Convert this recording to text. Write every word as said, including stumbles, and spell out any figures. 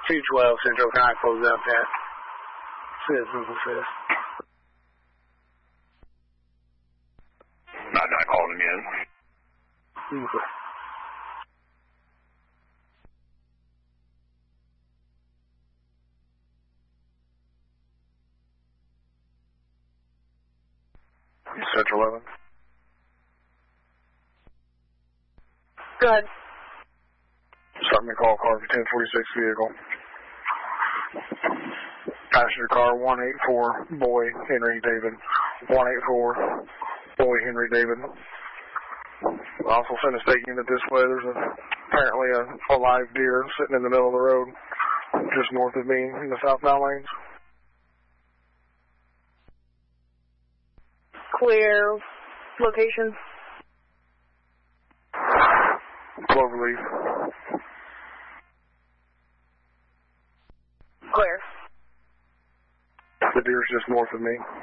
two twelve Central. Can I close out that? Citizens assist. nine nine calling him in. Okay. Central eleven. Go ahead. Start me call car for ten forty-six vehicle. Passenger car one eight four, boy, Henry David. one eight four, boy, Henry David. Also send a state unit this way. There's a, apparently a, a live deer sitting in the middle of the road just north of me in the southbound lanes. Clear location. Cloverleaf. Clear. The deer's just north of me.